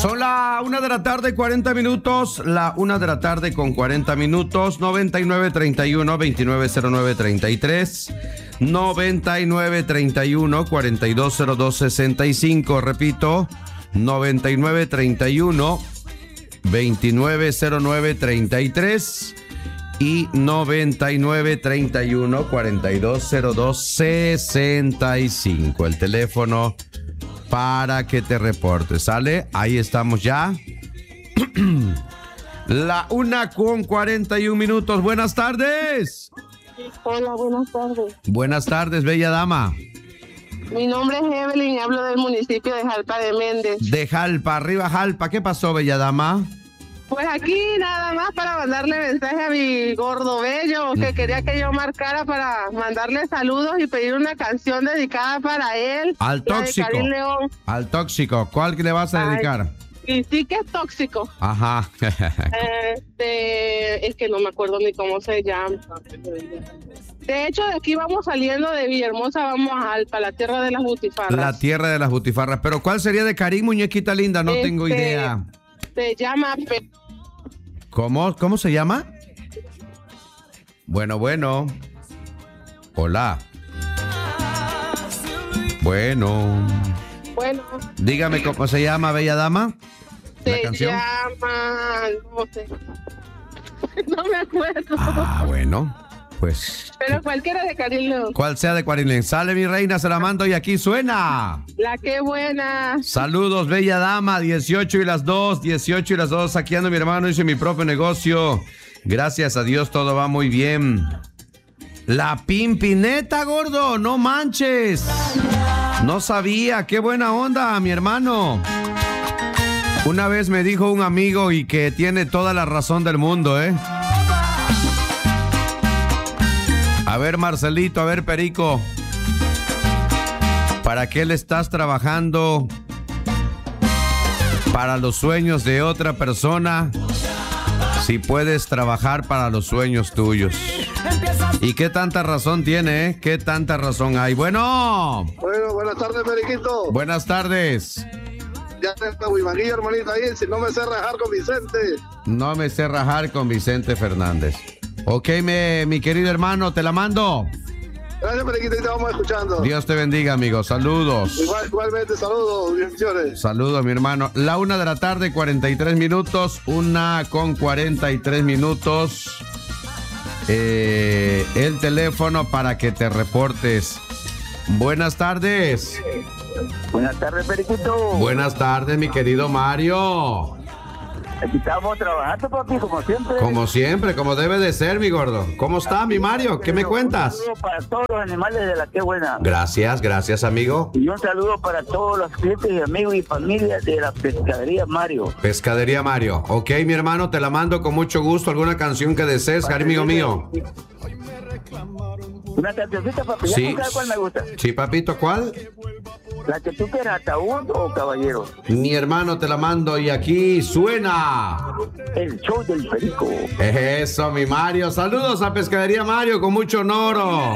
Son la 1:40 p.m. La 1:40 p.m. 9931-290933. 9931-420265. Repito, 9931-290933 y 9931-420265. El teléfono para que te reportes, ¿sale? Ahí estamos ya. La 1:41 p.m. Buenas tardes. Hola, buenas tardes. Buenas tardes, bella dama. Mi nombre es Evelyn y hablo del municipio de Jalpa de Méndez. De Jalpa, arriba Jalpa. ¿Qué pasó, bella dama? Pues aquí nada más para mandarle mensaje a mi gordo bello, que quería que yo marcara para mandarle saludos y pedir una canción dedicada para él. Al tóxico. León. Al tóxico. ¿Cuál le vas a dedicar? Y sí que es tóxico. Ajá. Es que no me acuerdo ni cómo se llama. De hecho, de aquí vamos saliendo de Villahermosa, vamos a Jalpa, la tierra de las butifarras. La tierra de las butifarras. Pero ¿cuál sería de Karim, muñequita linda? No tengo idea. Se llama... ¿Cómo se llama? Bueno. Hola. Bueno. Dígame cómo se llama, bella dama. ¿La canción? Se llama... No sé. No me acuerdo. Ah, bueno. Pues... Pero cualquiera de Karim León. Cual sea de Karim León. Sale, mi reina, se la mando y aquí suena. La que buena. Saludos, bella dama. 18:02. Aquí ando mi hermano, hice mi propio negocio. Gracias a Dios, todo va muy bien. La pimpineta, gordo. No manches. No sabía. Qué buena onda, mi hermano. Una vez me dijo un amigo y que tiene toda la razón del mundo, ¿eh? A ver, Marcelito, a ver, Perico. ¿Para qué le estás trabajando? ¿Para los sueños de otra persona? Si puedes trabajar para los sueños tuyos. ¿Y qué tanta razón tiene, eh? ¿Qué tanta razón hay? Bueno, buenas tardes, Periquito. Buenas tardes. Ya tengo Huimanguillo, hermanito, ahí. Si no me sé rajar con Vicente. No me sé rajar con Vicente Fernández. Ok, mi querido hermano, te la mando. Gracias, Periquito, y te vamos escuchando. Dios te bendiga, amigo. Saludos. Igualmente, saludos, bendiciones. Saludos, mi hermano. La 1:43 p.m. 1:43 p.m. El teléfono para que te reportes. Buenas tardes. Buenas tardes, Periquito. Buenas tardes, mi querido Mario. Aquí estamos trabajando, papi, como siempre. Como siempre, como debe de ser, mi gordo. ¿Cómo está, mi Mario? ¿Qué me cuentas? Un saludo para todos los animales de la que buena. Gracias, amigo. Y un saludo para todos los clientes y amigos y familias de la Pescadería Mario. Pescadería Mario. Ok, mi hermano, te la mando con mucho gusto. ¿Alguna canción que desees, amigo mío? Una cancioncita, papi. Sí. ¿Ya sabes cuál me gusta? Sí, papito, ¿cuál? La que tú quieras, ataúd o caballero. Mi hermano, te la mando y aquí suena El show del Perico. eso, mi Mario. Saludos a Pescadería Mario con mucho honor.